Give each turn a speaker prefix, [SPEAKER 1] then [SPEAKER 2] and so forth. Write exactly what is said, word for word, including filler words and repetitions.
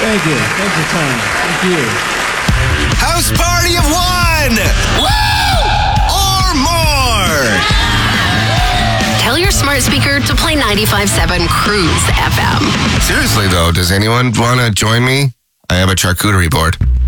[SPEAKER 1] Thank you. Thanks for time. Thank you.
[SPEAKER 2] House party of one! Woo! Or more!
[SPEAKER 3] Tell your smart speaker to play ninety-five point seven Cruise F M.
[SPEAKER 2] Seriously, though, does anyone want to join me? I have a charcuterie board.